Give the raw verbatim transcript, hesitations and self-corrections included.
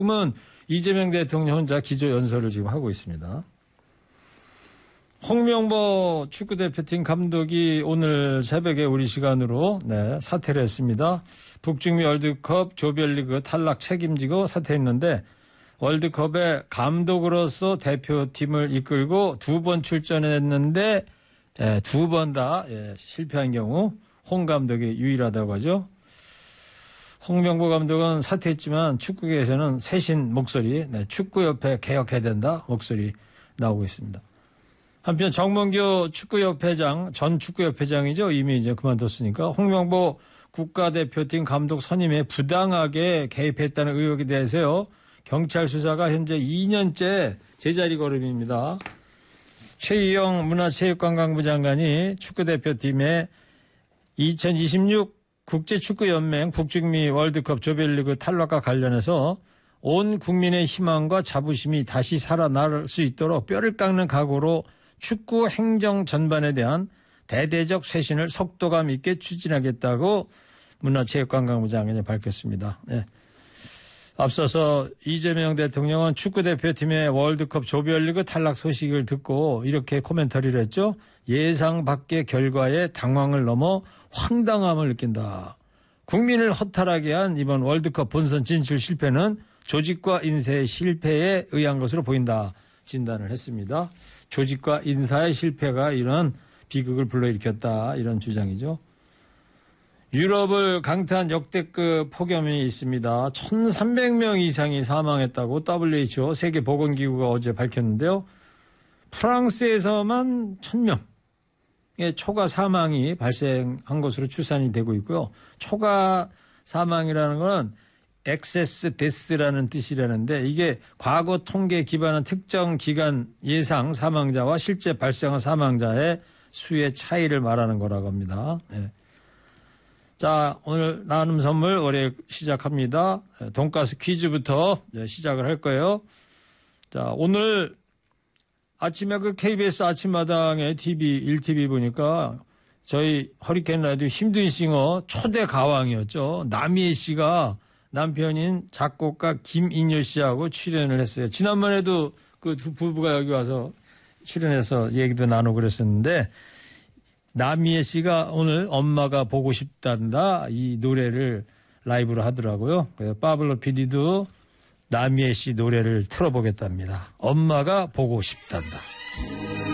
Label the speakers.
Speaker 1: 지금은 이재명 대통령 혼자 기조연설을 지금 하고 있습니다. 홍명보 축구대표팀 감독이 오늘 새벽에 우리 시간으로 네, 사퇴를 했습니다. 북중미 월드컵 조별리그 탈락 책임지고 사퇴했는데 월드컵에 감독으로서 대표팀을 이끌고 두 번 출전했는데 예, 두 번 다 예, 실패한 경우 홍 감독이 유일하다고 하죠. 홍명보 감독은 사퇴했지만 축구계에서는 새신 목소리, 네, 축구협회 개혁해야 된다 목소리 나오고 있습니다. 한편 정몽규 축구협회장, 전 축구협회장이죠. 이미 이제 그만뒀으니까 홍명보 국가대표팀 감독 선임에 부당하게 개입했다는 의혹에 대해서요. 경찰 수사가 현재 이 년째 제자리 걸음입니다. 최희영 문화체육관광부 장관이 축구대표팀의 이천이십육 국제축구연맹 북중미 월드컵 조별리그 탈락과 관련해서 온 국민의 희망과 자부심이 다시 살아날 수 있도록 뼈를 깎는 각오로 축구 행정 전반에 대한 대대적 쇄신을 속도감 있게 추진하겠다고 문화체육관광부 장관이 밝혔습니다. 네. 앞서서 이재명 대통령은 축구대표팀의 월드컵 조별리그 탈락 소식을 듣고 이렇게 코멘터리를 했죠. 예상 밖의 결과에 당황을 넘어 황당함을 느낀다. 국민을 허탈하게 한 이번 월드컵 본선 진출 실패는 조직과 인사의 실패에 의한 것으로 보인다. 진단을 했습니다. 조직과 인사의 실패가 이런 비극을 불러일으켰다. 이런 주장이죠. 유럽을 강타한 역대급 폭염이 있습니다. 천삼백 명 이상이 사망했다고 더블유에이치오 세계보건기구가 어제 밝혔는데요. 프랑스에서만 천 명의 초과 사망이 발생한 것으로 추산이 되고 있고요. 초과 사망이라는 건 excess death라는 뜻이라는데 이게 과거 통계 기반한 특정 기간 예상 사망자와 실제 발생한 사망자의 수의 차이를 말하는 거라고 합니다. 네. 자, 오늘 나눔 선물 월요일 시작합니다. 돈가스 퀴즈부터 시작을 할 거예요. 자, 오늘 아침에 그 케이비에스 아침마당에 티비, 일 티비 보니까 저희 허리케인 라디오 힘든 싱어 초대 가왕이었죠. 남희애 씨가 남편인 작곡가 김인효 씨하고 출연을 했어요. 지난번에도 그 두 부부가 여기 와서 출연해서 얘기도 나누고 그랬었는데 남희애 씨가 오늘 엄마가 보고 싶단다 이 노래를 라이브로 하더라고요. 그래서 파블로 피디도 남희애 씨 노래를 틀어보겠답니다. 엄마가 보고 싶단다.